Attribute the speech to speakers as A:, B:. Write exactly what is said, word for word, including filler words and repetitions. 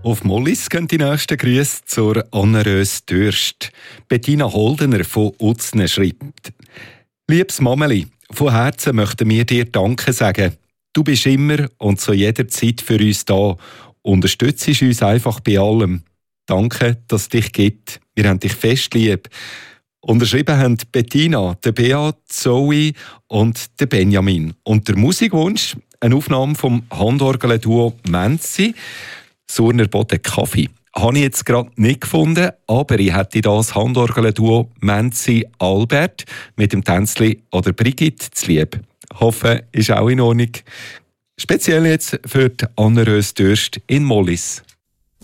A: Auf Mollis gehen die nächsten Grüße zur Anna-Rös Dürst. Bettina Holdener von Utzne schreibt: Liebes Mameli, von Herzen möchten wir dir Danke sagen. Du bist immer und zu jeder Zeit für uns da. Unterstützt uns einfach bei allem. Danke, dass es dich gibt. Wir haben dich fest lieb. Unterschrieben haben Bettina, der Beat, Zoe und der Benjamin. Und der Musikwunsch, eine Aufnahme vom Handorgel-Duo Menzi, Surner Boden Kaffee. Habe ich jetzt gerade nicht gefunden, aber ich hätte das Handorgel-Duo Menzi Albert mit dem Tänzli oder Brigitte zu lieb. Hoffe, ist auch in Ordnung. Speziell jetzt für die Anna-Rös Dürst in Mollis.